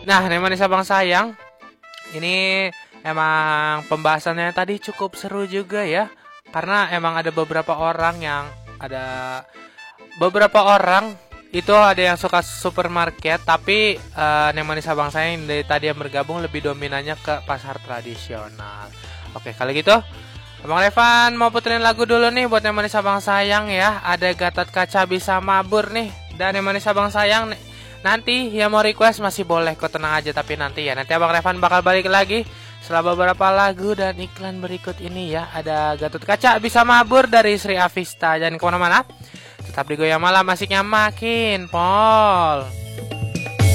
Nah, nih manis abang sayang, ini emang pembahasannya tadi cukup seru juga ya. Karena emang ada beberapa orang itu ada yang suka supermarket, tapi nih manis abang sayang dari tadi yang bergabung lebih dominannya ke pasar tradisional. Oke, kalau gitu Abang Revan mau puterin lagu dulu nih buat yang manis abang sayang ya. Ada Gatot Kaca Bisa Mabur nih. Dan yang manis abang sayang nih, nanti yang mau request masih boleh kok, tenang aja. Tapi nanti Abang Revan bakal balik lagi setelah beberapa lagu dan iklan berikut ini ya. Ada Gatot Kaca Bisa Mabur dari Sri Avista. Jangan kemana-mana, tetap di Goyang Malam, asiknya makin pol.